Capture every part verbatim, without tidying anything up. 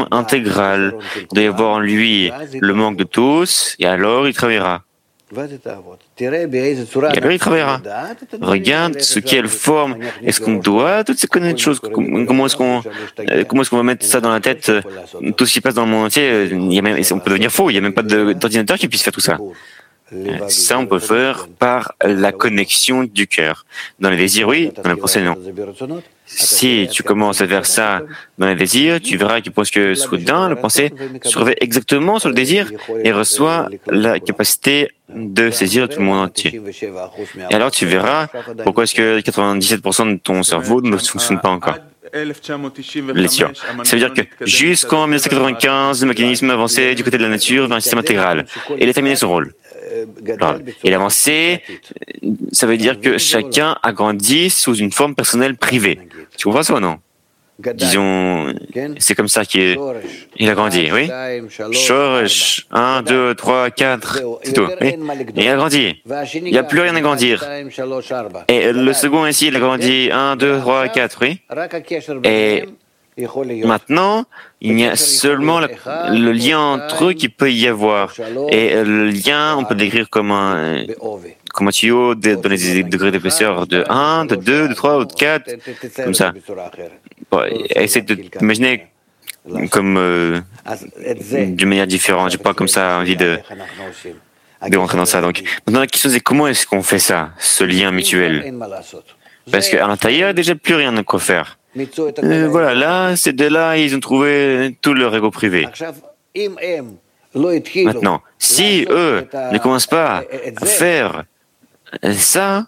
forme intégrale. Il doit y avoir en lui le manque de tous, et alors il travaillera. Et alors il travaillera. Regarde ce quelle forme est-ce qu'on doit, toutes ces connaître choses, comment est-ce qu'on euh, comment est-ce qu'on va mettre ça dans la tête, euh, tout ce qui passe dans le monde entier, il y a même, on peut devenir faux, il n'y a même pas de- d'ordinateur qui puisse faire tout ça. Euh, Ça, on peut faire par la connexion du cœur. Dans les désirs, oui, dans les pensées, non. Si tu commences à faire ça dans les désirs, tu verras que que soudain, la pensée se réveille exactement sur le désir et reçoit la capacité de saisir tout le monde entier. Et alors tu verras pourquoi est-ce que quatre-vingt-dix-sept pour cent de ton cerveau ne fonctionne pas encore. Bien sûr. Ça veut dire que jusqu'en mille neuf cent quatre-vingt-quinze, le mécanisme avançait du côté de la nature vers un système intégral. Et il a terminé son rôle. Alors, et l'avancée, ça veut dire que chacun a grandi sous une forme personnelle privée. Tu comprends ça ou non? Disons, c'est comme ça qu'il il a grandi, oui? Shoresh, un, deux, trois, quatre, c'est tout. Oui? Et il a grandi. Il n'y a plus rien à grandir. Et le second ici, il a grandi un, deux, trois, quatre, oui? Et maintenant, il y a seulement la- le lien entre eux qui peut y avoir. Et le lien, on peut le décrire comme un, comme un tuyau de- dans les degrés d'épaisseur de un, de deux, de trois ou de quatre, comme ça. Bon, essaie de t'imaginer comme euh, d'une manière différente. J'ai pas comme ça envie de, de rentrer dans ça. Donc, maintenant, la question c'est comment est-ce qu'on fait ça, ce lien mutuel? Parce qu'à l'intérieur, il n'y a déjà plus rien à quoi faire. Euh, voilà, là, ces deux-là, ils ont trouvé tout leur ego privé. Maintenant, si eux ne commencent pas à faire ça,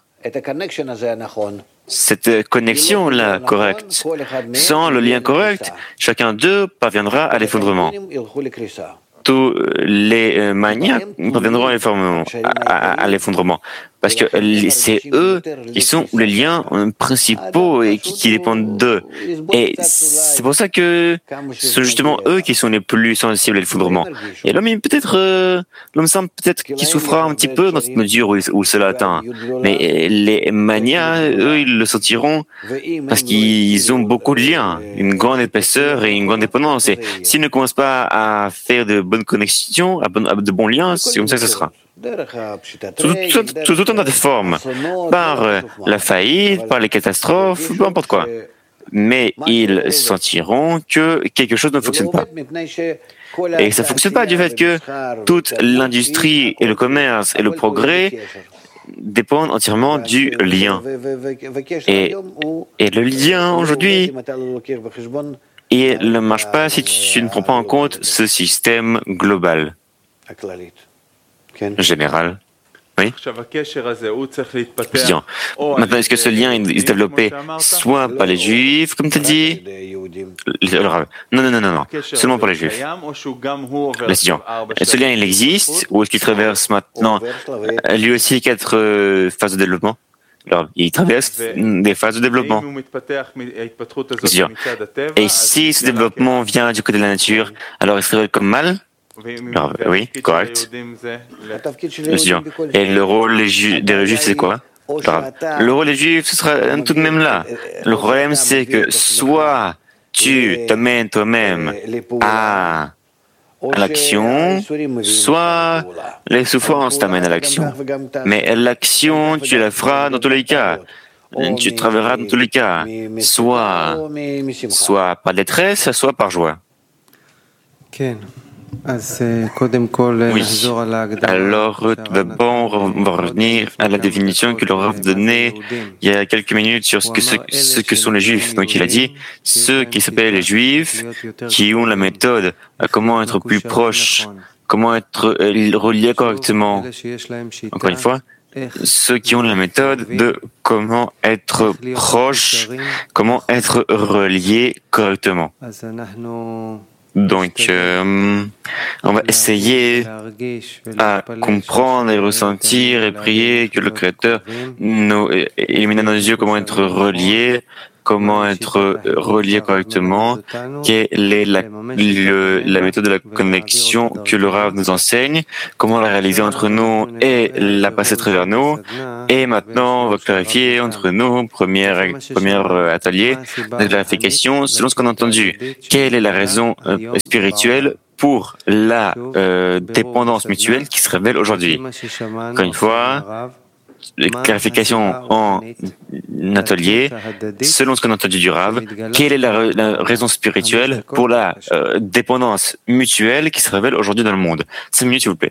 cette connexion-là correcte, sans le lien correct, chacun d'eux parviendra à l'effondrement. Tous les euh, maniaques parviendront à l'effondrement, à, à- à l'effondrement. Parce que les- c'est eux qui sont les liens euh, principaux et qui, qui dépendent d'eux. Et c'est pour ça que c'est justement eux qui sont les plus sensibles à l'effondrement. Et l'homme, il peut-être, euh, l'homme simple, peut-être qu'il souffrira un petit peu dans cette mesure où, il- où cela atteint. Mais euh, les manias, eux, ils le sentiront parce qu'ils ont beaucoup de liens, une grande épaisseur et une grande dépendance. Et s'ils ne commencent pas à faire de bonnes connexions, à, bon- à de bons liens, c'est comme ça que ce sera. Sous tout, sous tout un tas de formes, par euh, la faillite, par les catastrophes, peu importe quoi. Mais ils sentiront que quelque chose ne fonctionne pas. Et ça ne fonctionne pas du fait que toute l'industrie et le commerce et le progrès dépendent entièrement du lien. Et, et le lien aujourd'hui, il ne marche pas si tu ne prends pas en compte ce système global, général. Oui. Bien. Maintenant, est-ce que ce lien il se développait soit par les Juifs, comme tu as dit? Le- le Rav. Non, non, non, non, non. Seulement pour les Juifs. Question. Ce lien, il existe, ou est-ce qu'il traverse maintenant euh, lui aussi quatre euh, phases de développement? Alors, il traverse des phases de développement. Question. Et si ce développement vient du côté de la nature, alors il se révèle comme mal? Alors, oui, correct. Question. Et le rôle des Ju- des Juifs, c'est quoi? Alors, le rôle des Juifs, ce sera tout de même là. Le problème, c'est que soit tu t'amènes toi-même à, à l'action, soit les souffrances t'amènent à l'action. Mais l'action, tu la feras dans tous les cas. Tu travailleras dans tous les cas. Soit, soit par détresse, soit par joie. Oui. Alors, tout d'abord, on va revenir à la définition que le Rav donnait il y a quelques minutes sur ce que, ce, ce que sont les Juifs. Donc, il a dit, ceux qui s'appellent les Juifs, qui ont la méthode à comment être plus proche, comment être euh, relié correctement. Encore une fois, ceux qui ont la méthode de comment être proche, comment être relié correctement. Donc, euh, on va essayer à comprendre et ressentir et prier que le Créateur nous illumine dans nos yeux comment être reliés comment être relié correctement, quelle est la, le, la méthode de la connexion que le Rav nous enseigne, comment la réaliser entre nous et la passer à travers nous. Et maintenant, on va clarifier entre nous, premier, premier atelier, la clarification selon ce qu'on a entendu. Quelle est la raison euh, spirituelle pour la euh, dépendance mutuelle qui se révèle aujourd'hui? Encore une fois, clarification en atelier, selon ce qu'on a entendu du Rav, quelle est la, la raison spirituelle pour la euh, dépendance mutuelle qui se révèle aujourd'hui dans le monde? Cinq minutes, s'il vous plaît.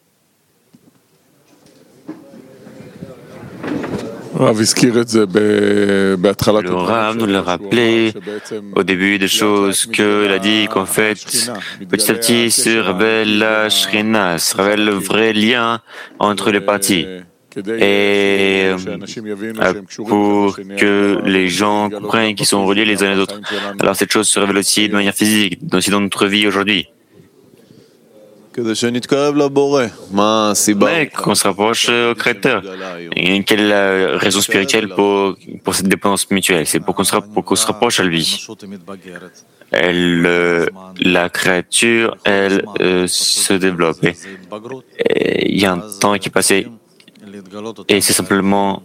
Le Rav nous l'a rappelé au début des choses qu'il a dit qu'en fait, petit à petit se révèle la Shrina, se révèle le vrai lien entre les parties. Et pour que les gens comprennent qu'ils sont reliés les uns les autres. Alors cette chose se révèle aussi de manière physique, aussi dans notre vie aujourd'hui. Mais qu'on se rapproche au Créateur. Et quelle est la raison spirituelle pour, pour cette dépendance mutuelle? C'est pour qu'on se, pour qu'on se rapproche à lui. Elle, euh, la créature, elle euh, se développe. Et il y a un temps qui est passé. Et c'est simplement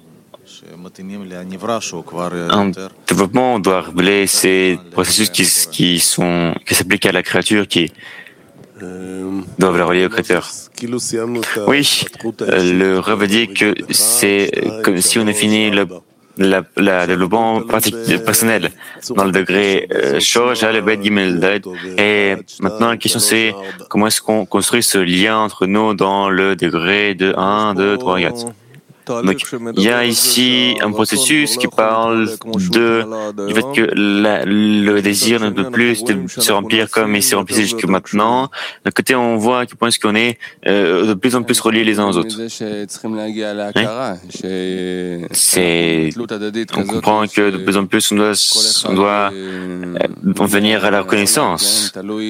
un développement, on doit révéler ces processus qui, qui, sont, qui s'appliquent à la créature, qui doivent la relier au Créateur. Oui, le Rav dit que c'est comme si on a fini le la, la développement personnel dans le degré Shoresh le Bet Gimel Dalet. Et maintenant la question c'est comment est-ce qu'on construit ce lien entre nous dans le degré de un, deux, trois, quatre. Donc, il y a ici un processus qui parle de, du fait que la, le désir ne peut plus se remplir comme il s'est rempli jusqu'à maintenant. D'un côté, on voit à quel point est-ce qu'on est euh, de plus en plus reliés les uns aux autres. Hein? C'est, on comprend que de plus en plus on doit, on doit en venir à la reconnaissance.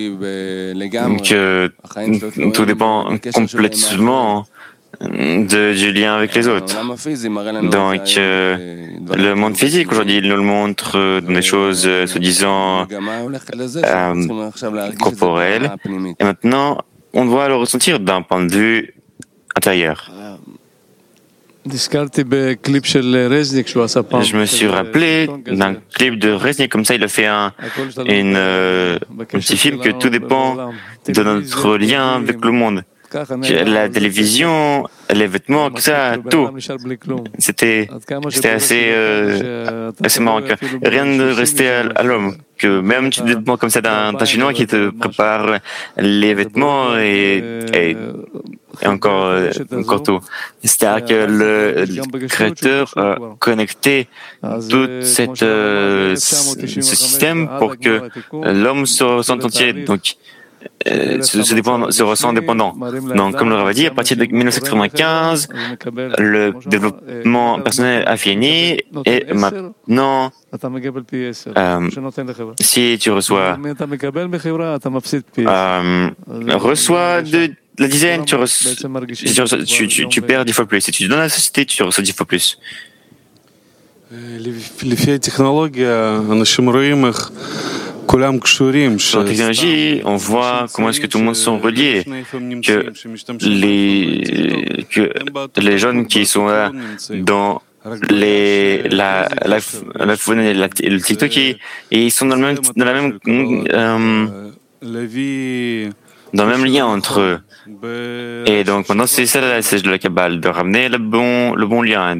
Que tout dépend complètement De, du lien avec les autres. Donc, euh, le monde physique aujourd'hui, il nous le montre dans des choses euh, soi-disant euh, corporelles. Et maintenant, on doit le ressentir d'un point de vue intérieur. Je me suis rappelé d'un clip de Reznik, comme ça il a fait un, une, euh, un petit film que tout dépend de notre lien avec le monde. La télévision, les vêtements, tout ça, tout. C'était, c'était assez, euh, assez marrant. Rien ne restait à, à l'homme. Que même tu dépends comme ça d'un, d'un Chinois qui te prépare les vêtements et, et, et encore, encore tout. C'est-à-dire que le, le Créateur a connecté tout cette, euh, ce système pour que l'homme se ressente entier. Donc, Euh, se, se, dépend, se ressent dépendant. Donc, comme le Rav a dit, à partir de dix-neuf cent quatre-vingt-quinze, le développement personnel a fini et maintenant, euh, si tu reçois, euh, reçois de la dizaine, tu, reçois, si tu, reçois, tu, tu, tu perds dix fois plus. Si tu donnes à la société, tu reçois dix fois plus. Dans la technologie, on voit comment est-ce que tout le monde sont reliés, que les, que les jeunes qui sont là dans les, la, la, la phone et la, le TikTok, et ils sont dans, le même, dans la même, euh, dans le même lien entre eux. Et donc maintenant, c'est ça la message de la Kabbale, de ramener le bon, le bon lien.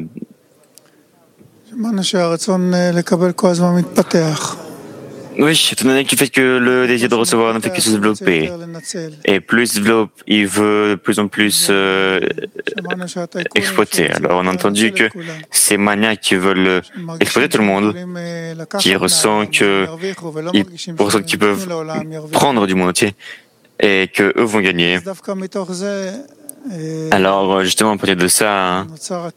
Oui, étant donné du fait que le désir de recevoir ne fait que se développer, et plus il se développe, il veut de plus en plus euh, exploiter. Alors on a entendu que ces maniaques qui veulent exploiter tout le monde, qui ressentent que ils ressentent qu'ils peuvent prendre du monde entier et que eux vont gagner. Alors justement à partir de ça,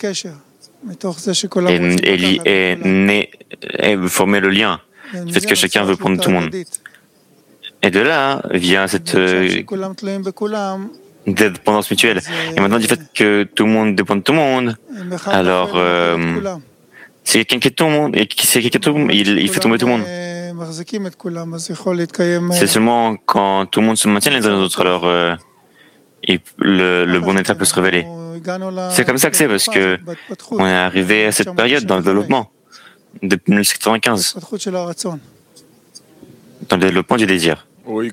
Eli est né et former le lien. Du fait que chacun veut prendre tout le monde. Et de là vient cette euh, dépendance mutuelle. Et maintenant, du fait que tout le monde dépend de tout le monde, alors euh, C'est quelqu'un qui tombe, et qui c'est quelqu'un qui tombe, il, il fait tomber tout le monde. C'est seulement quand tout le monde se maintient les uns les autres, alors euh, et le, le bon état peut se révéler. C'est comme ça que c'est, parce que on est arrivé à cette période dans le développement, depuis mille neuf cent quatre-vingt-quinze, dans le développement du désir. Oui,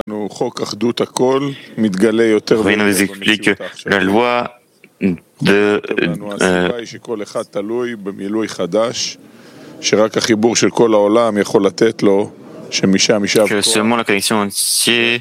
il nous explique que la loi de euh, que seulement la connexion entière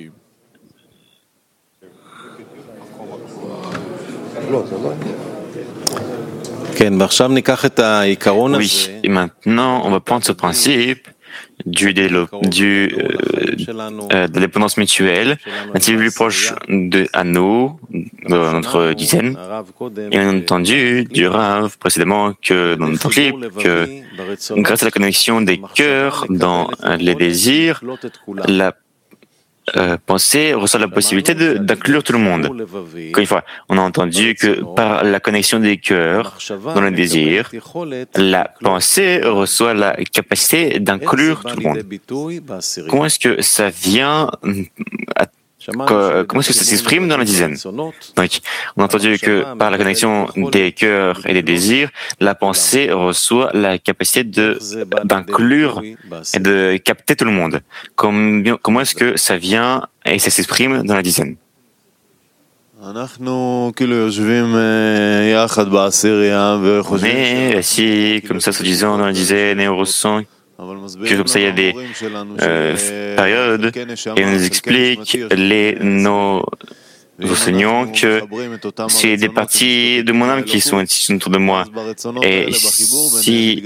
oui, et maintenant on va prendre ce principe du, du euh, euh, de dépendance mutuelle, un petit peu plus proche de à nous, de notre dizaine, et on a entendu du Rav précédemment que dans notre clip que grâce à la connexion des cœurs dans les désirs, la Euh, pensée reçoit la possibilité de, d'inclure tout le monde. Encore une fois, on a entendu que par la connexion des cœurs dans le désir, la pensée reçoit la capacité d'inclure tout le monde. Comment est-ce que ça vient à Comment est-ce que ça s'exprime dans la dizaine? Donc, on a entendu que par la connexion des cœurs et des désirs, la pensée reçoit la capacité de, d'inclure et de capter tout le monde. Comment, comment est-ce que ça vient et ça s'exprime dans la dizaine? On est assis comme ça, se disant dans la dizaine, et on ressent que comme ça il y a des euh, périodes et on nous explique les nos enseignants que c'est des parties de mon âme qui sont ici autour de moi et si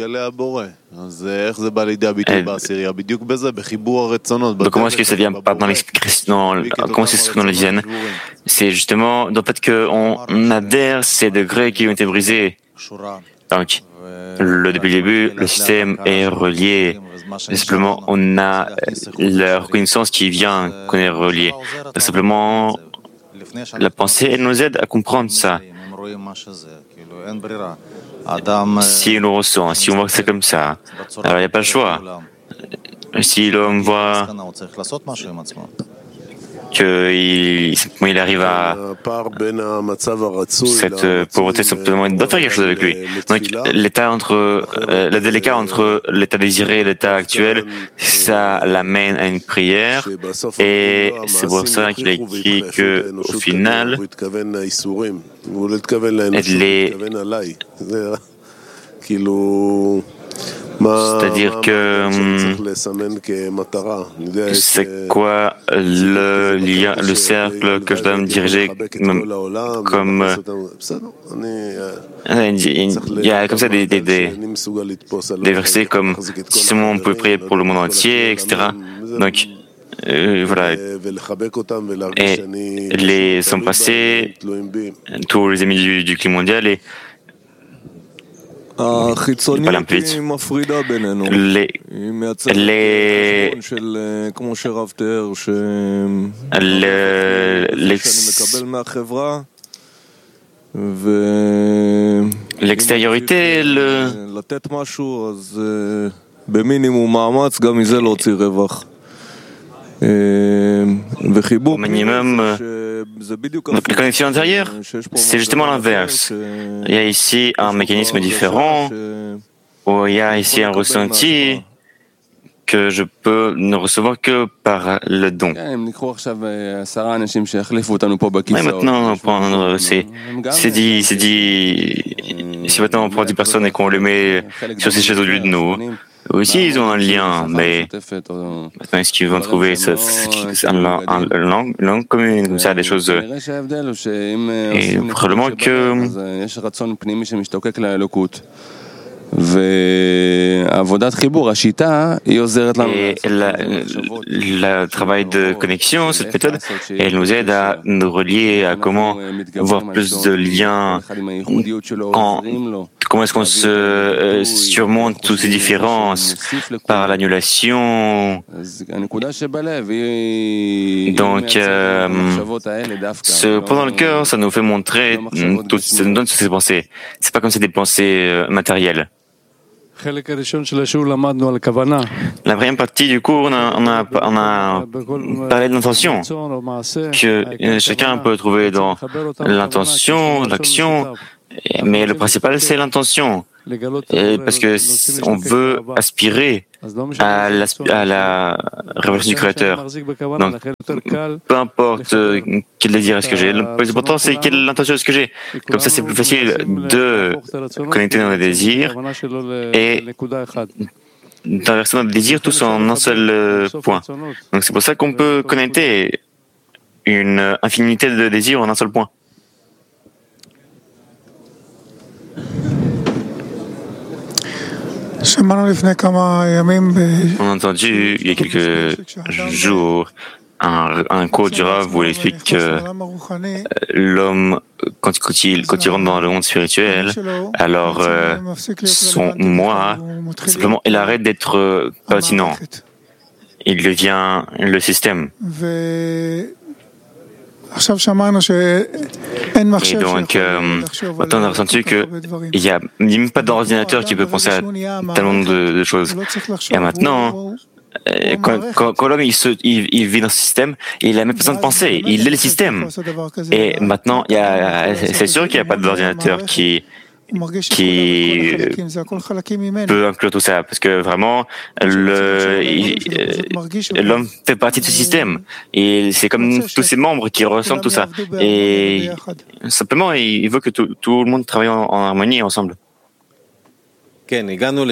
donc comment est-ce que ça vient pas dans l'expression, comment c'est dans la dizaine? C'est justement dans le fait qu'on adhère ces degrés qui ont été brisés. Donc Le, depuis le début, le système est relié. Simplement, on a la reconnaissance qui vient qu'on est relié. Simplement, la pensée, elle nous aide à comprendre ça. Si on le ressent, si on voit que c'est comme ça, alors il n'y a pas le choix. Si l'homme voit qu'il il arrive à cette pauvreté, simplement, il doit faire quelque chose avec lui. Donc, l'état entre, euh, le délicat entre l'état désiré et l'état actuel, ça l'amène à une prière, et c'est pour ça qu'il a écrit que, au final, les c'est-à-dire que c'est quoi le lien, le cercle que je dois me diriger comme il y a comme ça des, des, des, des versets comme si seulement on peut prier pour le monde entier, et cetera. Donc euh, voilà, et les sont passés tous les amis du, du climat mondial et pas limpide. Les, les, l'extériorité, le, au minimum, la connexion intérieure, c'est justement l'inverse. Il y a ici un mécanisme différent, où il y a ici un ressenti que je peux ne recevoir que par le don. Mais maintenant, on prend, c'est, c'est dit, c'est dit, si maintenant on prend dix personnes et qu'on les met sur ces chaises au lieu de nous, aussi ils ont un lien, mais maintenant est-ce qu'ils vont trouver ce, un, un, un langue, langue commune, comme ça, des choses, et probablement que et le travail de connexion, cette méthode, elle nous aide à nous relier à comment avoir plus de liens, quand, comment est-ce qu'on se euh, surmonte toutes ces différences par l'annulation. Donc, euh, ce point dans le cœur, ça nous fait montrer, tout, ça nous donne toutes ces pensées. C'est pas comme c'est des pensées euh, matérielles. La première partie du cours, on a, on a, on a parlé de l'intention, que chacun peut trouver dans l'intention, l'action, mais le principal, c'est l'intention. Parce que on veut aspirer à la, à la révélation du Créateur. Donc, peu importe quel désir est-ce que j'ai, le plus important, c'est quelle intention est-ce que j'ai. Comme ça, c'est plus facile de connecter nos désirs et d'inverser notre désir tous en un seul point. Donc, c'est pour ça qu'on peut connecter une infinité de désirs en un seul point. On a entendu il y a quelques jours un, un cours du Rav où il explique que l'homme, quand, quand, il, quand il rentre dans le monde spirituel, alors euh, son moi, simplement, il arrête d'être pertinent. Il devient le système. Et donc, euh, maintenant on a ressenti qu'il n'y a même pas d'ordinateur qui peut penser à tellement de, de choses. Et maintenant, euh, quand, quand, quand l'homme il, se, il, il vit dans ce système, il n'a même pas besoin de penser, il est le système. Et maintenant, il y a, c'est sûr qu'il n'y a pas d'ordinateur qui qui peut inclure tout ça, parce que vraiment, le, il, l'homme fait partie de ce système, et c'est comme tous ses membres qui ressentent tout ça, et simplement, il veut que tout, tout le monde travaille en, en harmonie ensemble. Oui,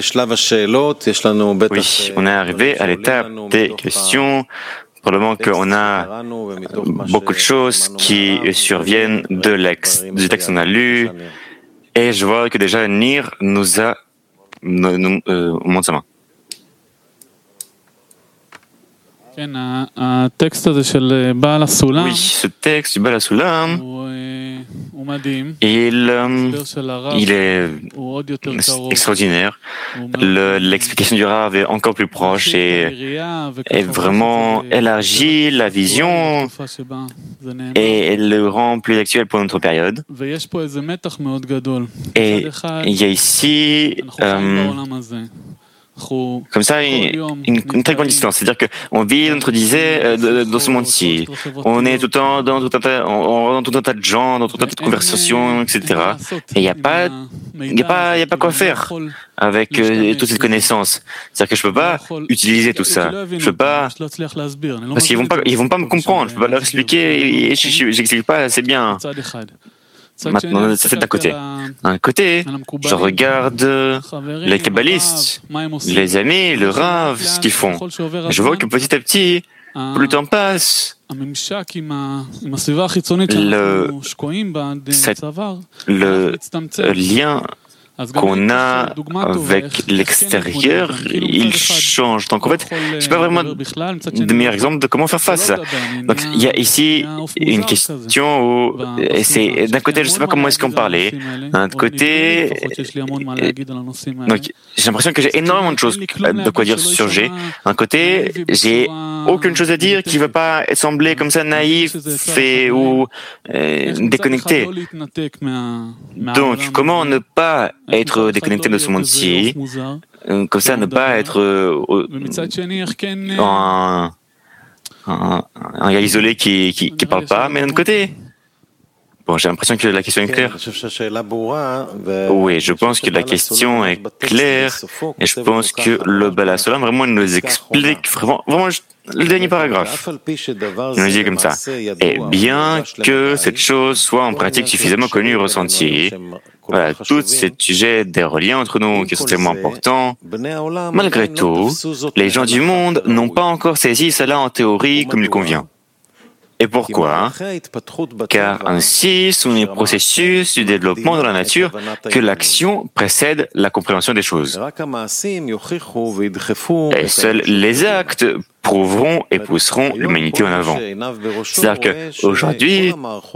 on est arrivé à l'étape des questions. Probablement qu'on a beaucoup de choses qui surviennent de l'ex, du texte qu'on a lu. Et je vois que déjà Nir nous a nous, nous, euh, montre sa main. Oui, ce texte du Baal HaSulam, il, euh, il est extraordinaire. Le, l'explication du Rav est encore plus proche et, et vraiment élargit la vision et elle le rend plus actuel pour notre période. Et il y a ici euh, comme ça, une, une très grande distance. C'est-à-dire qu'on vit, on disait, euh, dans ce monde-ci. On est tout le temps dans tout un tas, on, dans tout un tas de gens, dans tout un tas de conversations, et cetera. Et il n'y a pas, il n'y a pas, il y a pas quoi faire avec euh, toute cette connaissance. C'est-à-dire que je peux pas utiliser tout ça. Je peux pas, parce qu'ils vont pas, ils vont pas me comprendre. Je peux pas leur expliquer et j'explique pas assez bien. Maintenant, c'est d'un côté. D'un côté, je regarde les kabbalistes, les amis, le Rav, ce qu'ils font. Je vois que petit à petit, plus le temps passe, le, cette, le lien qu'on a avec l'extérieur, il change. Donc en fait, je sais pas vraiment de meilleur exemple de comment faire face à ça. Donc il y a ici une question où c'est d'un côté, je sais pas comment est-ce qu'on parlait. D'un autre côté, donc j'ai l'impression que j'ai énormément de choses de quoi dire sur ce sujet. D'un côté, j'ai aucune chose à dire qui ne veut pas sembler comme ça naïf et ou euh, déconnecté. Donc comment ne pas être déconnecté de ce monde-ci, comme ça ne pas être euh, un, un, un gars isolé qui qui, qui parle pas, mais d'un côté. Bon, j'ai l'impression que la question est claire. Oui, je pense que la question est claire et je pense que le Baal HaSulam vraiment nous explique vraiment, vraiment le dernier paragraphe. Il nous dit comme ça. Et bien que cette chose soit en pratique suffisamment connue et ressentie, voilà, tous ces sujets des reliens entre nous qui sont tellement importants, malgré tout, les gens du monde n'ont pas encore saisi cela en théorie comme il convient. Et pourquoi? Car ainsi sont les processus du développement de la nature que l'action précède la compréhension des choses. Et seuls les actes prouveront et pousseront l'humanité en avant. C'est-à-dire qu'aujourd'hui,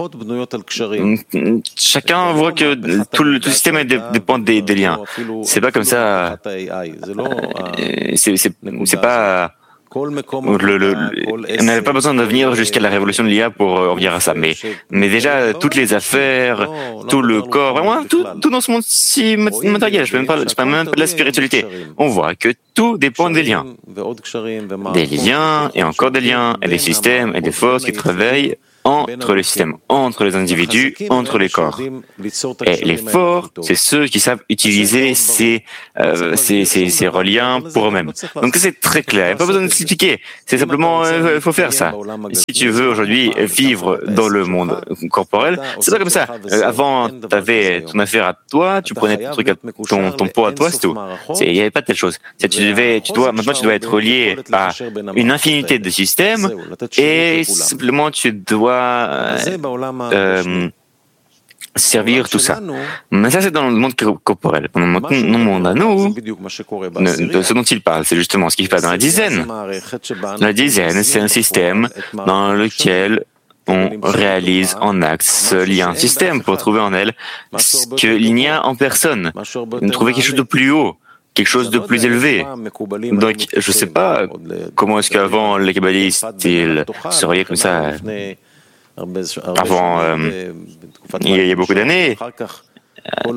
chacun voit que tout le, tout le système dépend des, des liens. C'est pas comme ça. C'est, c'est, c'est pas Le, le, on n'avait pas besoin de venir jusqu'à la révolution de l'I A pour en venir à ça, mais, mais déjà, toutes les affaires, tout le corps, vraiment, tout, tout dans ce monde si matériel, je ne parle même pas de la spiritualité. On voit que tout dépend des liens. Des liens, et encore des liens, et des systèmes, et des forces qui travaillent entre les systèmes, entre les individus, entre les corps. Et les forts, c'est ceux qui savent utiliser ces, euh, ces, ces, ces reliens pour eux-mêmes. Donc c'est très clair, il n'y a pas besoin de s'expliquer, c'est simplement, il euh, faut faire ça. Si tu veux aujourd'hui vivre dans le monde corporel, c'est pas comme ça. Euh, avant, tu avais ton affaire à toi, tu prenais ton truc à ton, ton pot à toi, c'est tout. Il n'y avait pas de telle chose. Tu devais, tu dois, maintenant tu dois être relié à une infinité de systèmes et simplement tu dois Euh, servir tout ça. Mais ça, c'est dans le monde corporel. Dans le monde à nous, de ce dont il parle, c'est justement ce qui se passe dans la dizaine. La dizaine, c'est un système dans lequel on réalise en acte ce lien système pour trouver en elle ce qu'il n'y a en personne. Trouver quelque chose de plus haut, quelque chose de plus élevé. Donc, je ne sais pas comment est-ce qu'avant les kabbalistes, ils se reliaient comme ça. Avant, euh, il y a beaucoup d'années, quand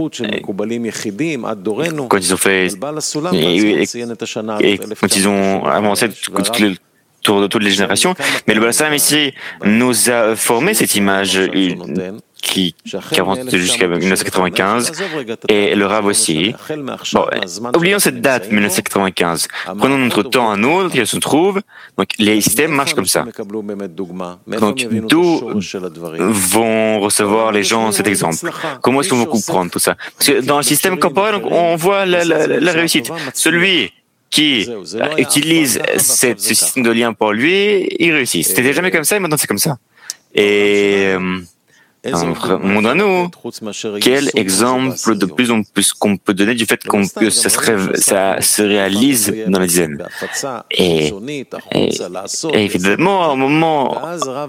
ils ont fait, et, et quand ils ont avancé autour de toutes les générations, mais le Baal Salam ici nous a formé cette image qui, qui avance jusqu'à mille neuf cent quatre-vingt-quinze, et le Rav aussi. Bon, oublions cette date, mille neuf cent quatre-vingt-quinze. Prenons notre temps à nous, dans lequel se trouve. Donc, les systèmes marchent comme ça. Donc, d'où vont recevoir les gens cet exemple? Comment est-ce qu'on va comprendre tout ça? Parce que dans le système corporel, on voit la, la, la réussite. Celui qui utilise cette, ce système de lien pour lui, il réussit. C'était jamais comme ça, et maintenant c'est comme ça. Et dans notre monde à nous, quel exemple de plus en plus qu'on peut donner du fait qu'on peut, ça, se rêve, ça se réalise dans la dizaine. Et, et, et évidemment, à un moment,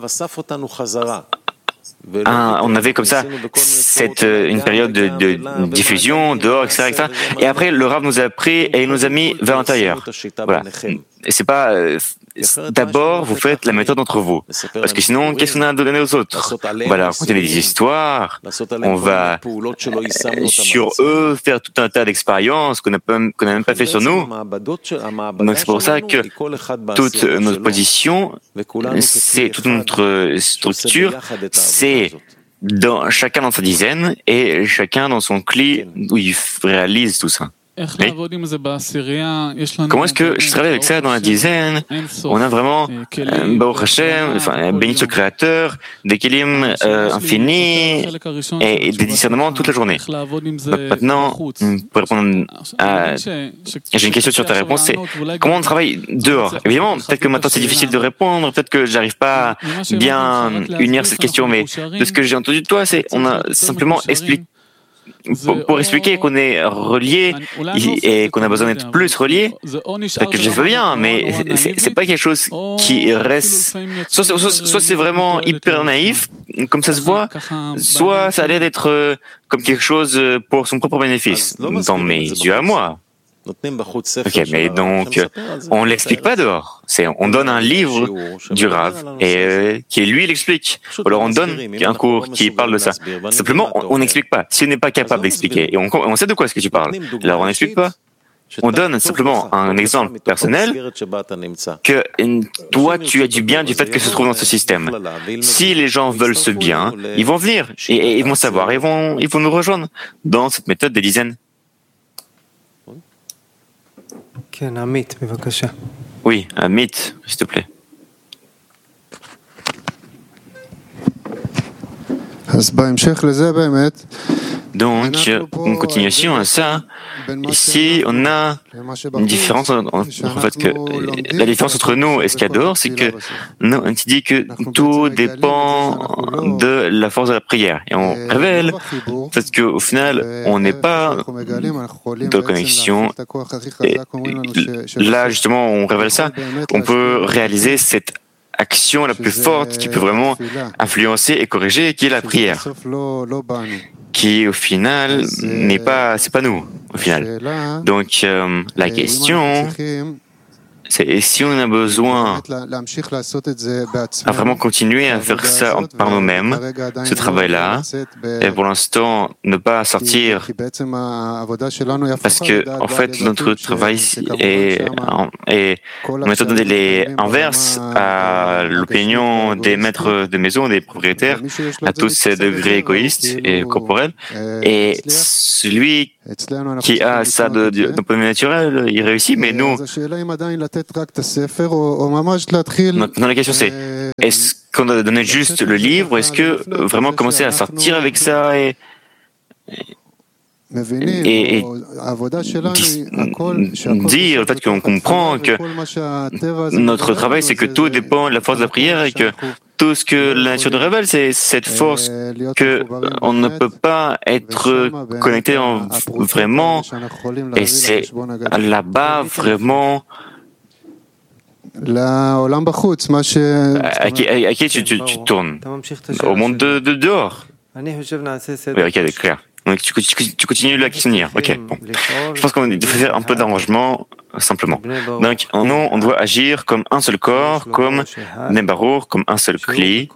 un, on avait comme ça cette, une période de, de diffusion dehors, et cetera, et cetera. Et après, le Rav nous a pris et il nous a mis vers l'intérieur. Voilà. Et c'est pas euh, d'abord vous faites la méthode entre vous, parce que sinon qu'est-ce qu'on a à donner aux autres? On va leur raconter des histoires, on va euh, sur eux faire tout un tas d'expériences qu'on n'a qu'on n'a même pas fait sur nous. Donc c'est pour ça que toute notre position, c'est toute notre structure, c'est dans chacun dans sa dizaine et chacun dans son cli où il réalise tout ça. Oui. Comment est-ce que je travaille avec ça dans la dizaine? On a vraiment euh, Baruch Hashem, enfin, béni ce créateur, des kelim euh, infinis et, et des discernements toute la journée. Donc maintenant, pour répondre à... J'ai une question sur ta réponse, c'est comment on travaille dehors? Évidemment, peut-être que maintenant c'est difficile de répondre, peut-être que j'arrive pas à bien unir cette question, mais de ce que j'ai entendu de toi, c'est on a simplement expliqué Pour, pour expliquer qu'on est relié et qu'on a besoin d'être plus relié, que je veux bien, mais c'est, c'est pas quelque chose qui reste. Soit, soit, soit c'est vraiment hyper naïf, comme ça se voit, soit ça a l'air d'être comme quelque chose pour son propre bénéfice, dans mes yeux à moi. Ok, mais donc on l'explique pas dehors. C'est on donne un livre du Rav et euh, qui lui l'explique. Ou alors on donne un cours qui parle de ça. Simplement, on n'explique pas. Si on n'est pas capable d'expliquer et on, on sait de quoi est-ce que tu parles, alors on n'explique pas. On donne simplement un exemple personnel que toi tu as du bien du fait que se trouve dans ce système. Si les gens veulent ce bien, ils vont venir et, et ils vont savoir, ils vont ils vont nous rejoindre dans cette méthode des dizaines. Oui, Amit, s'il te plaît. Donc, en continuation à ça, ici, on a une différence, en, en fait, que la différence entre nous et ce qu'il y a dehors, c'est que nous, on dit que tout dépend de la force de la prière. Et on révèle, parce qu'au final, on n'est pas de connexion. Et là, justement, on révèle ça. On peut réaliser cette action la plus forte qui peut vraiment influencer et corriger, qui est la prière, qui au final n'est pas, c'est pas nous au final. Donc euh, la question, Et si on a besoin à vraiment continuer à faire ça par nous-mêmes, ce travail-là, et pour l'instant ne pas sortir, parce que en fait notre travail est, est une méthode inverse à l'opinion des maîtres de maison, des propriétaires, à tous ces degrés égoïstes et corporels, et celui qui a ça de, de, de point naturel, il réussit, mais nous, maintenant la question c'est, est-ce qu'on doit donner juste le livre, ou est-ce que vraiment commencer à sortir avec ça et, et, et dire le fait qu'on comprend que notre travail c'est que tout dépend de la force de la prière et que tout ce que la nature nous révèle, c'est cette force que on ne peut pas être connecté en vraiment, et c'est là-bas vraiment à qui, à qui tu, tu, tu tournes, au monde de, de dehors. Oui, ok, c'est clair. Donc tu, tu, tu continues la questionnaire. Ok, bon. Je pense qu'on doit faire un peu d'arrangement simplement. Donc nous, on doit agir comme un seul corps, comme Nebarour, comme un seul cli,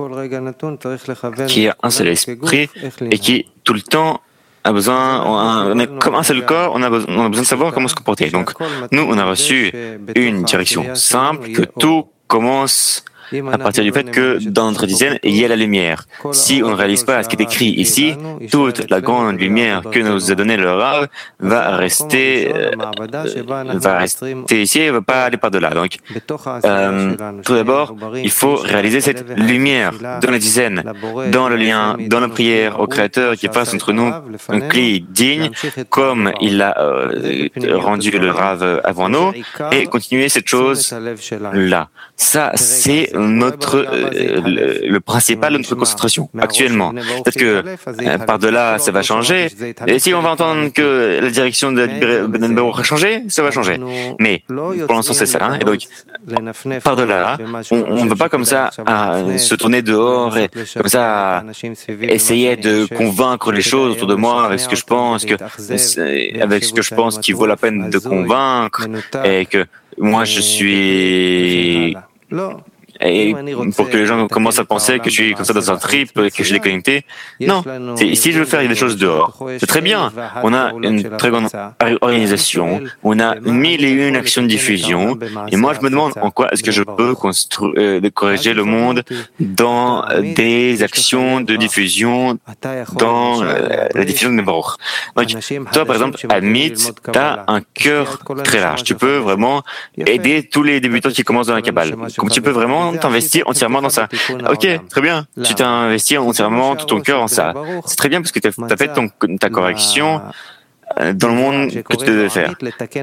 qui a un seul esprit et qui tout le temps a besoin, on est comme un seul corps, on a besoin, on a besoin de savoir comment se comporter. Donc nous, on a reçu une direction simple, que tout commence à partir du fait que dans notre dizaine, il y a la lumière. Si on ne réalise pas ce qui est écrit ici, toute la grande lumière que nous a donnée le Rav va rester, euh, va rester ici et ne va pas aller par-delà. Donc, euh, tout d'abord, il faut réaliser cette lumière dans la dizaine, dans le lien, dans la prière au Créateur qui fasse entre nous un cli digne, comme il l'a euh, rendu le Rav avant nous, et continuer cette chose-là. Ça, c'est notre euh, le, le principal de notre concentration actuellement. Peut-être que euh, par-delà, ça va changer. Et si on va entendre que la direction de Ben Baruch a changé, ça va changer. Mais pour l'instant, c'est ça. Hein. Et donc, par-delà, on ne veut pas comme ça à se tourner dehors et comme ça à essayer de convaincre les choses autour de moi avec ce que je pense, que, avec ce que je pense qu'il vaut la peine de convaincre et que moi je suis... Et pour que les gens commencent à penser que je suis comme ça dans un trip, que je suis déconnecté. Non, c'est, ici je veux faire des choses dehors. C'est très bien. On a une très grande organisation, on a mille et une actions de diffusion, et moi je me demande en quoi est-ce que je peux construire, euh, corriger le monde dans des actions de diffusion, dans euh, la diffusion de Baruch. Donc, toi par exemple, à Mitz, tu as un cœur très large. Tu peux vraiment aider tous les débutants qui commencent dans la Kabbale. Comme tu peux vraiment t'investir entièrement dans ça. Ok, très bien. Tu t'es investi entièrement tout ton cœur en ça. C'est très bien parce que tu as fait ton, ta correction dans le monde que tu devais faire.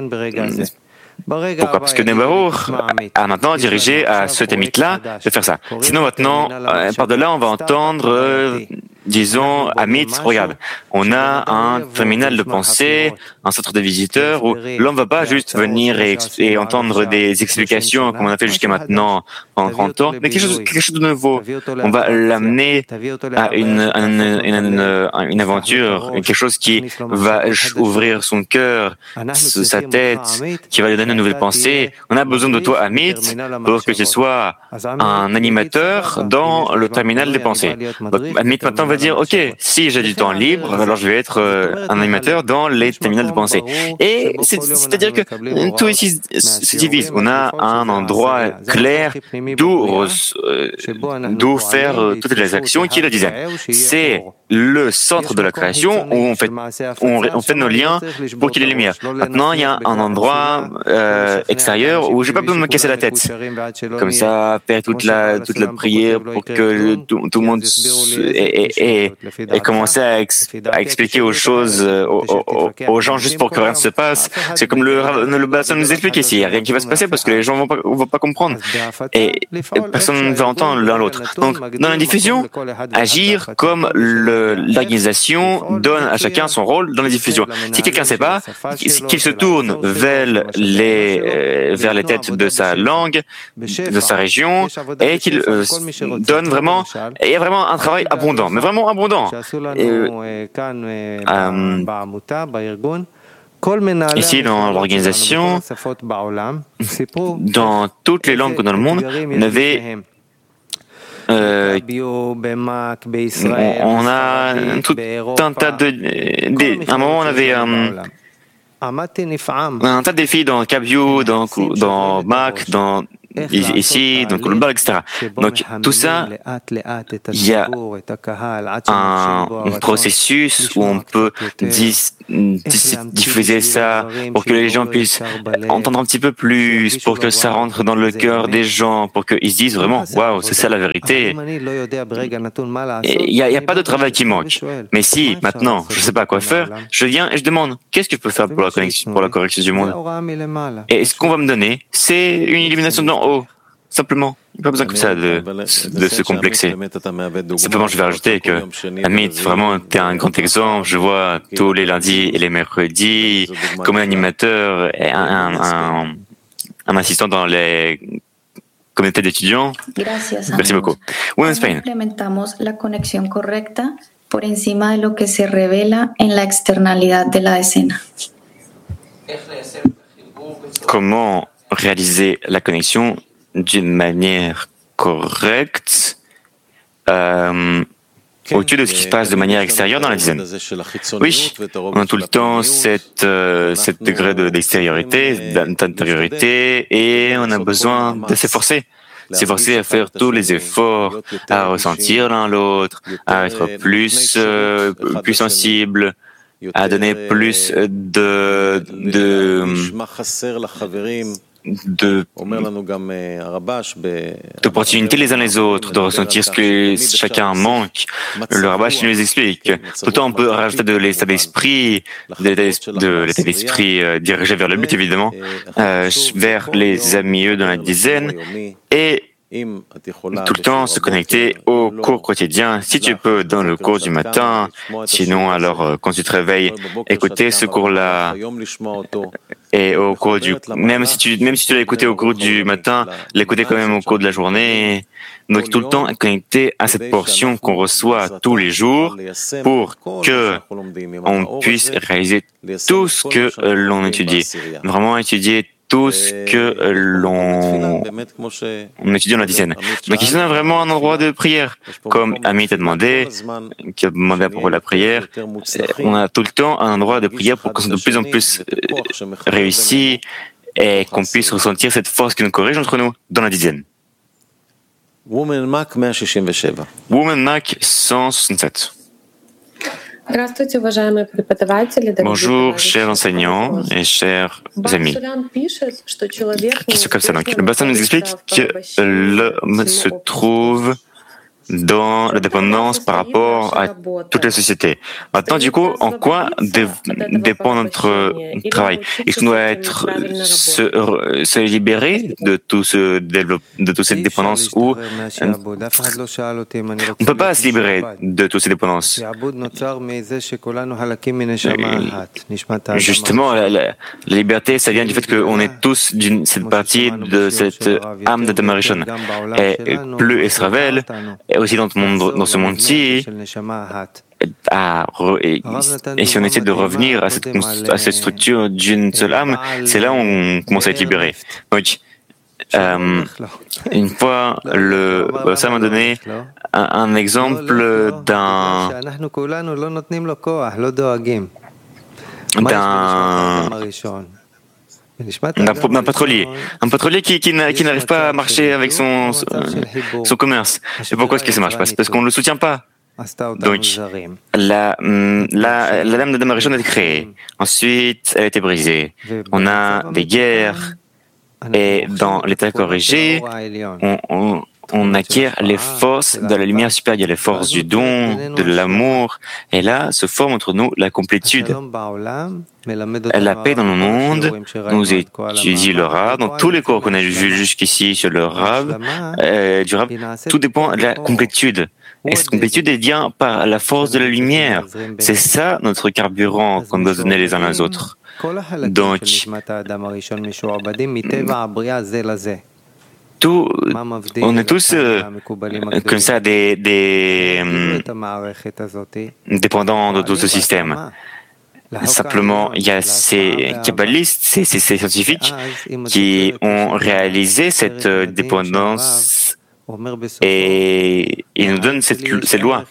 Pourquoi? Parce que Nebarour a maintenant dirigé à ce tamit-là de faire ça. Sinon maintenant, euh, par-delà, on va entendre, euh, disons, à Mitz, regarde, on a un terminal de pensée, un centre de visiteurs où l'homme ne va pas juste venir et, et entendre des explications comme on a fait jusqu'à maintenant pendant trente ans, mais quelque chose, quelque chose de nouveau. On va l'amener à une, une, une, une aventure, quelque chose qui va ouvrir son cœur, sa tête, qui va lui donner une nouvelle pensée. On a besoin de toi, Amit, pour que tu sois un animateur dans le terminal des pensées. Donc, Amit maintenant va dire, ok, si j'ai du temps libre, alors je vais être euh, un animateur dans les terminals de pensée. Et c'est, c'est-à-dire que tout ici se divise. On a un endroit clair d'où, euh, d'où faire euh, toutes les actions qui est la dizaine. C'est le centre de la création où on fait, on, on fait nos liens pour qu'il y ait lumière. Maintenant, il y a un endroit euh, extérieur où j'ai pas besoin de me casser la tête. Comme ça, faire toute la toute la prière pour que tout, tout le monde ait, ait, ait commencé à, ex, à expliquer aux choses, aux, aux, aux gens juste pour que rien ne se passe. C'est comme le le Bassan nous explique ici, il n'y a rien qui va se passer parce que les gens vont pas vont pas comprendre et, et personne ne va entendre l'un l'autre. Donc, dans la diffusion, agir comme le l'organisation donne à chacun son rôle dans la diffusion. Si quelqu'un ne sait pas, qu'il se tourne vers les, euh, vers les têtes de sa langue, de sa région, et qu'il euh, donne vraiment, et il y a vraiment un travail abondant, mais vraiment abondant. Et, euh, Ici, dans l'organisation, dans toutes les langues dans le monde, on avait Euh, on a tout un tas de, de à un moment on avait um, un tas de défis dans CapView, dans, dans Mac, dans ici, dans Global, et cetera. Donc tout ça, il y a un, un processus où on peut dis, dis, diffuser ça pour que les gens puissent entendre un petit peu plus, pour que ça rentre dans le cœur des gens, pour qu'ils se disent vraiment, waouh, c'est ça la vérité. Il n'y a, a pas de travail qui manque. Mais si, maintenant, je ne sais pas quoi faire, je viens et je demande, qu'est-ce que je peux faire pour la, connexion, pour la correction du monde? Et ce qu'on va me donner, c'est une illumination d'en haut. Simplement. Il n'y a pas besoin que ça de, de se complexer. Simplement, je vais rajouter que, Amit, vraiment, tu es un grand exemple. Je vois tous les lundis et les mercredis, comme un animateur et un, un, un, un assistant dans les communautés d'étudiants. Merci beaucoup. Women's Pain. Implementamos la conexión correcta por encima de lo que se revela en la externalidad de la decena. Comment réaliser la connexion d'une manière correcte euh, au-dessus de ce qui se passe de manière extérieure dans la dizaine. Oui, on a tout le temps cette, euh, cette degré de, d'extériorité, d'intériorité, et on a besoin de s'efforcer. S'efforcer à faire tous les efforts, à ressentir l'un l'autre, à être plus, euh, plus sensible, à donner plus de, de, de d'opportunités les uns les autres, de ressentir ce que chacun manque. Le Rabash nous explique. Tout le temps, on peut rajouter de l'état d'esprit, de l'état d'esprit euh, dirigé vers le but, évidemment, euh, vers les amis dans la dizaine, et tout le temps se connecter au cours quotidien, si tu peux, dans le cours du matin. Sinon, alors, quand tu te réveilles, écouter ce cours-là. Et au cours du, même si tu, même si tu l'as écouté au cours du matin, l'écouter quand même au cours de la journée. Donc, tout le temps connecté à cette portion qu'on reçoit tous les jours pour que on puisse réaliser tout ce que l'on étudie. Vraiment étudier tout ce que l'on on étudie dans la dizaine. Donc ici on a vraiment un endroit de prière, comme Amit a demandé, qui a demandé à propos de la prière. On a tout le temps un endroit de prière pour qu'on soit de plus en plus réussi et qu'on puisse ressentir cette force qui nous corrige entre nous dans la dizaine. Woman Mac cent soixante-sept. Bonjour, chers enseignants et chers amis. Question comme ça. Donc, le Bassan nous explique que l'homme se trouve dans la dépendance par rapport à toute la société. Maintenant, du coup, en quoi dé- dépend notre travail? Est-ce qu'on doit être se, se libérer de tout ce développe, de toute cette dépendance, ou on ne peut pas se libérer de toutes ces dépendances? Justement, la, la, la liberté, ça vient du fait qu'on est tous d'une cette partie de cette âme de Damarishon. Et plus elle se révèle, et aussi dans, monde, dans ce monde-ci, à re, et, et si on essaie de revenir à cette, à cette structure d'une seule âme, c'est là où on commence à être libéré. Donc, euh, une fois, le, ça m'a donné un, un exemple d'un d'un d'un, d'un pétrolier, un pétrolier qui, qui, qui n'arrive pas à marcher avec son, son commerce. Et pourquoi est-ce que ça marche pas? C'est parce qu'on ne le soutient pas. Donc, la, la, la dame de Damarishon a été créée. Ensuite, elle a été brisée. On a des guerres. Et dans l'état corrigé, on, on, on acquiert les forces de la lumière supérieure, les forces du don, de l'amour. Et là, se forme entre nous la complétude. La paix dans le monde nous étudie le Rav. Dans tous les cours qu'on a vus jusqu'ici sur le Rav, euh, du Rav, tout dépend de la complétude. Et cette complétude est bien par la force de la lumière. C'est ça notre carburant qu'on doit donner les uns aux autres. Donc, tout, on est tous euh, comme ça des, des euh, dépendants de tout ce système. Simplement, il y a ces kabbalistes, ces, ces, ces scientifiques qui ont réalisé cette dépendance et ils nous donnent cette, cette loi.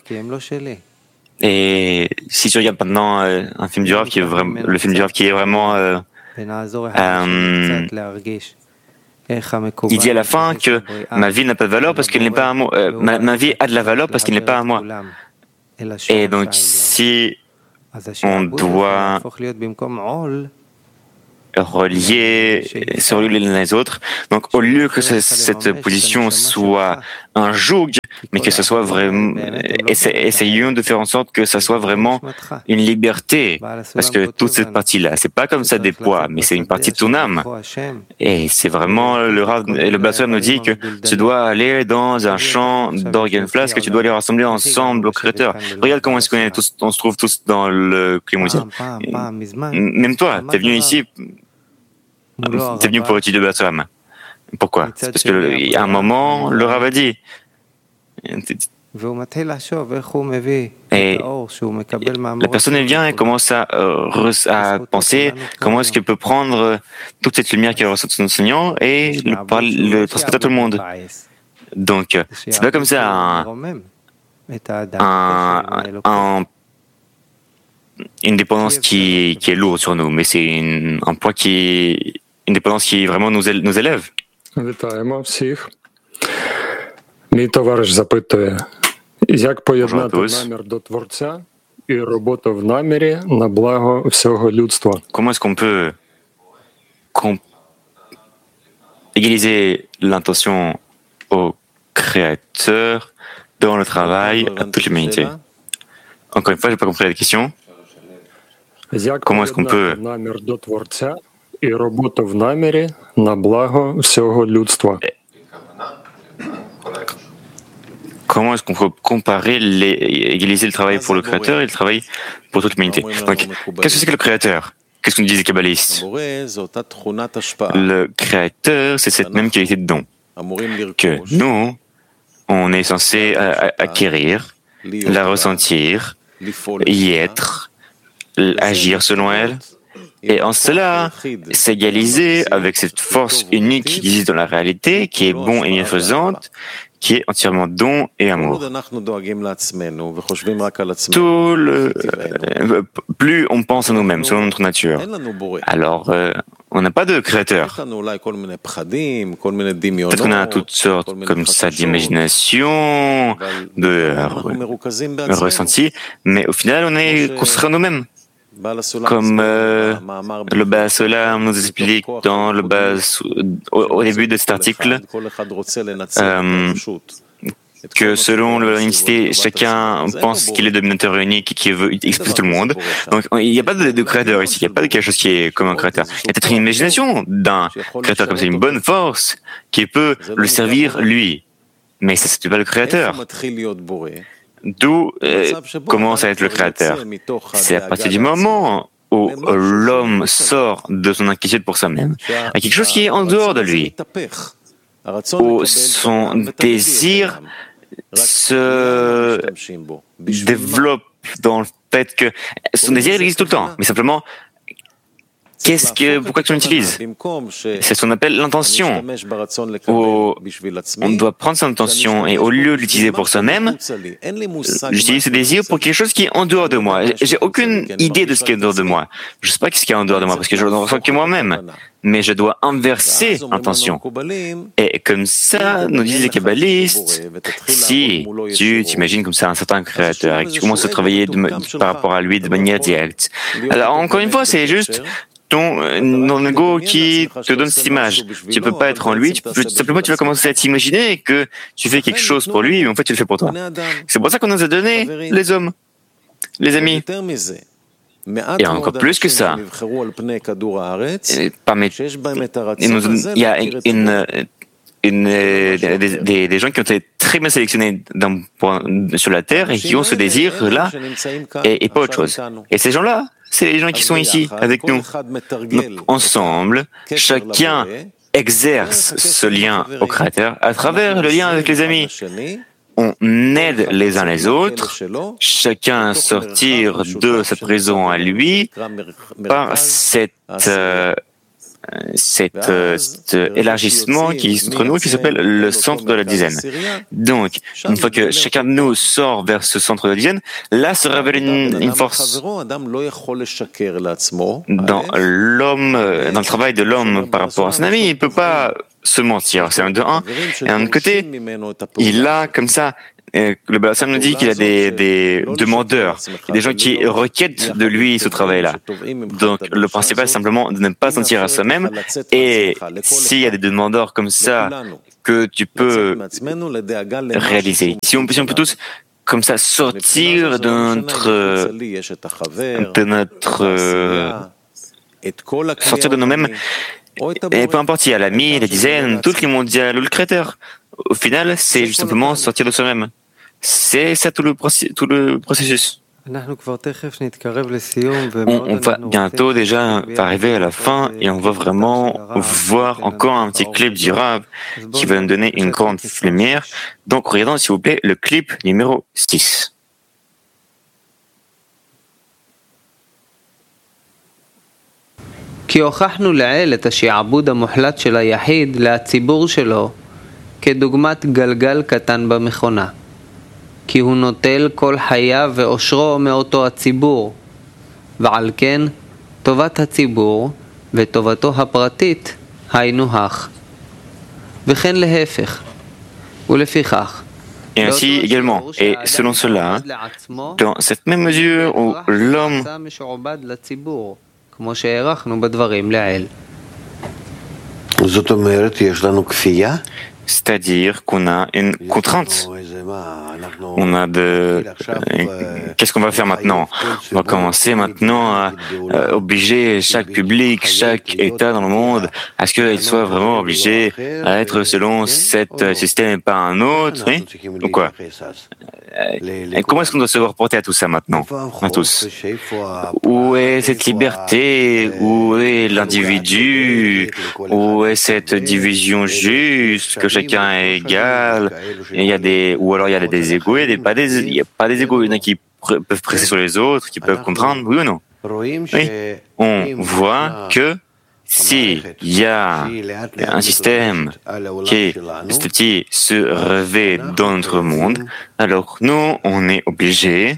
Et si tu regardes maintenant euh, un film du Rav qui est vraiment, le film du Rav qui est vraiment, euh, euh, il dit à la fin que ma vie n'a pas de valeur parce qu'elle n'est pas à moi. Euh, ma, ma vie a de la valeur parce qu'elle n'est pas à moi. Et donc, si on doit relier, se relier les uns les autres, donc au lieu que ce, cette position soit un joug, mais que ce soit vraiment, essayons de faire en sorte que ça soit vraiment une liberté, parce que toute cette partie-là, c'est pas comme ça des poids, mais c'est une partie de ton âme. Et c'est vraiment le Rav, le Bassoir nous dit que tu dois aller dans un champ d'organ flasque, que tu dois les rassembler ensemble au Créateur. Regarde comment est-ce qu'on est tous, on se trouve tous dans le Klimouzia. Même toi, t'es venu ici, t'es venu pour étudier le Bassoir. Pourquoi? C'est parce qu'il y a un moment, le Rav a dit. Et la personne elle vient et commence à, euh, à penser comment est-ce qu'elle peut prendre toute cette lumière qu'elle reçoit de son enseignant et le, le transmettre à tout le monde. Donc, c'est pas comme ça un, un, un, une dépendance qui, qui est lourde sur nous, mais c'est une, un poids qui, une dépendance qui vraiment nous, nous élève. Мій товариш запитує, як поєднати намір до Творця і роботу в намірі на благо всього людства? Comment est-ce qu'on peut égaliser l'intention au Créateur dans le travail à toute l'humanité? Encore une fois, je n'ai pas compris la question. Comment est-ce qu'on peut намір до Творця і роботу в намірі на благо всього людства? Comment est-ce qu'on peut comparer, les, égaliser le travail pour le Créateur et le travail pour toute l'humanité? Donc, qu'est-ce que c'est que le Créateur? Qu'est-ce qu'on disent les kabbalistes? Le Créateur, c'est cette même qualité de don que nous, on est censé acquérir, la ressentir, y être, agir selon elle. Et en cela, s'égaliser avec cette force unique qui existe dans la réalité, qui est bon et bienfaisante, qui est entièrement don et amour. Tout le, euh, plus on pense à nous-mêmes, selon notre nature, alors euh, on n'a pas de créateur. Peut-être qu'on a toutes sortes comme ça d'imagination, de re- ressentis, mais au final on est construit à nous-mêmes. Comme euh, le Bas Olam nous explique dans le Bas, au, au début de cet article, euh, que selon l'unicité, chacun pense qu'il est dominateur unique et qu'il veut exploser tout le monde. Donc il n'y a pas de, de créateur ici, il n'y a pas de quelque chose qui est comme un créateur. Il y a peut-être une imagination d'un créateur comme ça, une bonne force qui peut le servir lui. Mais ça, c'est pas le créateur. D'où euh, commence à être le créateur? C'est à partir du moment où l'homme sort de son inquiétude pour soi-même à quelque chose qui est en dehors de lui, où son désir se développe dans le fait que son désir il existe tout le temps, mais simplement qu'est-ce que, pourquoi qu'on l'utilise? C'est ce qu'on appelle l'intention. Où on doit prendre son intention et au lieu de l'utiliser pour soi-même, j'utilise ce désir pour quelque chose qui est en dehors de moi. J'ai aucune idée de ce qui est en dehors de moi. Je ne sais pas ce qui est en dehors de moi parce que je ne ressens que moi-même. Mais je dois inverser l'intention. Et comme ça, nous disent les kabbalistes, si tu t'imagines comme ça un certain créateur et que tu commences à travailler de, par rapport à lui de manière directe, alors encore une fois, c'est juste ton, ton ego qui te donne cette image. Tu peux pas être en lui, tu peux, simplement tu vas commencer à t'imaginer que tu fais quelque chose pour lui, mais en fait tu le fais pour toi. C'est pour ça qu'on nous a donné les hommes, les amis. Et encore plus que ça, parmi, il y a une, une, des, des, des gens qui ont été très bien sélectionnés dans, sur la Terre et qui ont ce désir-là et, et pas autre chose. Et ces gens-là, c'est les gens qui sont ici avec nous. Donc, ensemble, chacun exerce ce lien au Créateur à travers le lien avec les amis. on aide les uns les autres, chacun à sortir de sa prison à lui par cette, euh, cet, euh, cet élargissement qui est entre nous qui s'appelle le centre de la dizaine. Donc, une fois que chacun de nous sort vers ce centre de la dizaine, là se révèle une, une force dans l'homme, dans le travail de l'homme par rapport à son ami. Il ne peut pas se mentir, c'est un de un. Et d'un autre côté, il a comme ça, euh, le Balassam nous dit qu'il a des, des demandeurs, des gens qui requièrent de lui ce travail-là. Donc le principal c'est simplement de ne pas sentir à soi-même, et s'il y a des demandeurs comme ça que tu peux réaliser, si on, si on peut tous comme ça sortir de notre, de notre euh, sortir de nous-mêmes. Et peu importe s'il y a l'ami, la dizaine, tout le mondial ou le créateur, au final, c'est juste simplement sortir de soi-même. C'est ça tout le, processus, tout le processus. On, on va bientôt déjà arriver à la fin et on va vraiment voir encore un petit clip du Rav qui va nous donner une grande lumière. Donc regardons s'il vous plaît le clip numéro six. כי הוכחנו לעיל את השעבוד המוחלט של היחיד לציבור שלו כדוגמת גלגל קטן במכונה. כי הוא נוטל כל חייו ואושרו מאותו הציבור, ועל כן טובת הציבור וטובתו הפרטית היינו הך. וכן להפך, ולפיכך. Et ainsi également, et selon cela, dans cette même mesure où l'homme כמו שהערכנו בדברים לעיל. זאת אומרת, יש לנו כפייה? C'est-à-dire qu'on a une contrainte. On a de... Qu'est-ce qu'on va faire maintenant? On va commencer maintenant à euh, obliger chaque public, chaque État dans le monde à ce qu'il soit vraiment obligé à être selon cet système et pas un autre, oui? Ou quoi? Et comment est-ce qu'on doit se reporter à tout ça maintenant, à tous? Où est cette liberté? Où est l'individu? Où est cette division juste que chacun est égal? Il y a des, ou alors il y a des égos, il n'y a pas des, il y a pas des égos. Il y en a qui pr- peuvent presser sur les autres, qui peuvent comprendre, oui ou non? Oui. On voit que s'il y a un système qui petit à petit se revêt dans notre monde, alors nous, on est obligés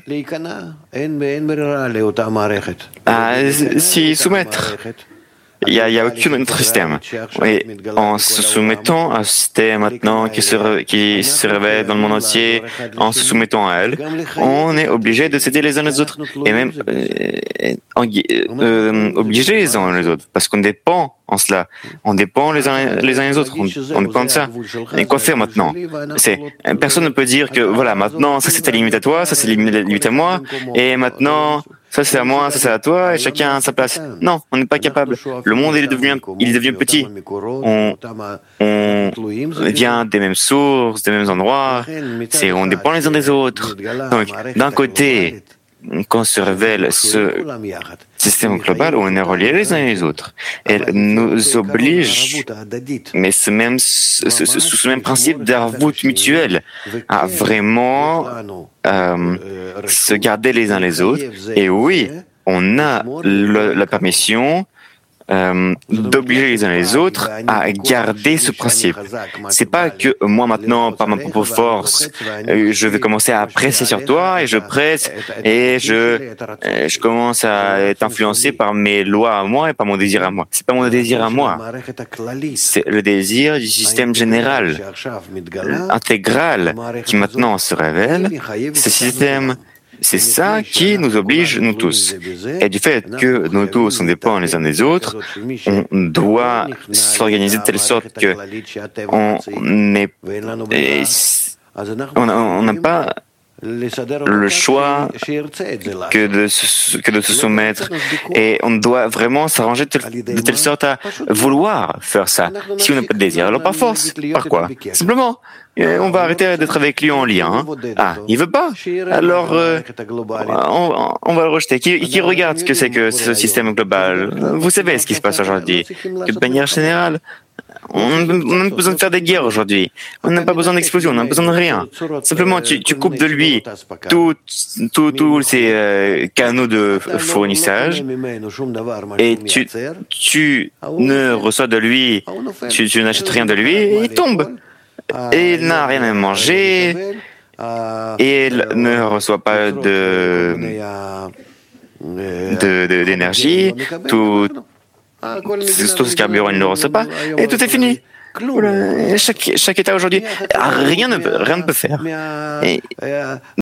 à s'y soumettre. Il n'y a, a aucun autre système. Et en se soumettant à un système maintenant qui se, re, qui se révèle dans le monde entier, en se soumettant à elle, on est obligé de s'aider les uns les autres. Et même euh, euh, obligés les uns les autres. Parce qu'on dépend en cela. On dépend les uns les uns les autres. On, on dépend de ça. Et quoi faire maintenant? C'est, personne ne peut dire que voilà, maintenant, ça c'est ta limite à toi, ça c'est la limite à moi, et maintenant, ça c'est à moi, ça c'est à toi, et chacun à sa place. Non, on n'est pas capable. Le monde il devient, il devient petit. On, on vient des mêmes sources, des mêmes endroits. C'est, on dépend les uns des autres. Donc, d'un côté, quand se révèle ce système global où on est reliés les uns et les autres, elle nous oblige, mais ce même, ce, ce, ce même principe d'arvout mutuel, à vraiment euh, se garder les uns les autres. Et oui, on a le, la permission Euh, d'obliger les uns les autres à garder ce principe. C'est pas que moi maintenant, par ma propre force, euh, je vais commencer à presser sur toi et je presse et je euh, je commence à être influencé par mes lois à moi et par mon désir à moi. C'est pas mon désir à moi. C'est le désir du système général, intégral, qui maintenant se révèle. Ce système, c'est ça qui nous oblige, nous tous. Et du fait que nous tous, on dépend les uns des autres, on doit s'organiser de telle sorte que on n'est, on n'a pas le choix que de, se, que de se soumettre, et on doit vraiment s'arranger de, de telle sorte à vouloir faire ça. Si on n'a pas de désir, alors par force. Par quoi? Simplement, on va arrêter d'être avec lui en lien. Hein. Ah, il veut pas? Alors, euh, on, on va le rejeter. Qui, qui regarde ce que c'est que ce système global? Vous savez ce qui se passe aujourd'hui. Que de manière générale, On n'a pas besoin de faire des guerres aujourd'hui. On n'a pas besoin d'explosion, on n'a pas besoin de rien. Simplement, tu, tu coupes de lui tous tout, tout ces euh, canaux de fournissage et tu, tu ne reçois de lui, tu, tu n'achètes rien de lui et il tombe. Et il n'a rien à manger et il ne reçoit pas de, de, de, d'énergie. Tout, tout ce carburant, il ne le reçoit pas, et tout est fini. Voilà. Chaque, chaque État aujourd'hui, rien ne peut, rien ne peut faire. Et